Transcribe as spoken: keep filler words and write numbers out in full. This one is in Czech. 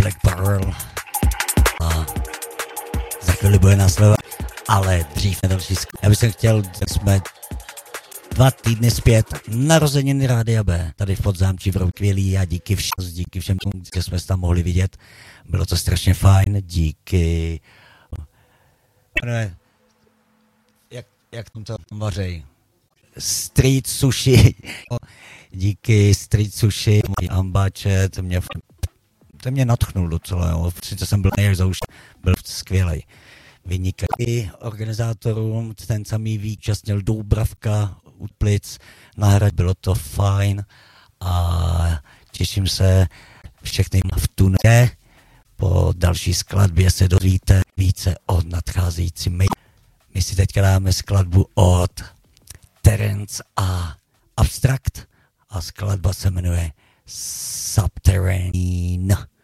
Black Pearl. A za chvíli bude následovat, ale dřív na další skvělý. Já bych chtěl, jsme dva týdny zpět narozeniny Rádia B, tady v Podzámčí v Roukvělí a díky všem, díky všem, že jsme se tam mohli vidět. Bylo to strašně fajn, díky... Jak, jak tam to vařej? Street Sushi. Díky Street Sushi, Ambáče, to mě, to mě natchnul docela, jo. Sice jsem byl nejrzouš, byl skvělej. Vynikají organizátorům, ten samý výčastnil Doubravka u Plic, na hradě bylo to fajn a těším se všechny v tunele. Po další skladbě se dozvíte více o nadcházející mail. My si teďka dáme skladbu od Terence a Abstract a skladba se jmenuje Subterranean.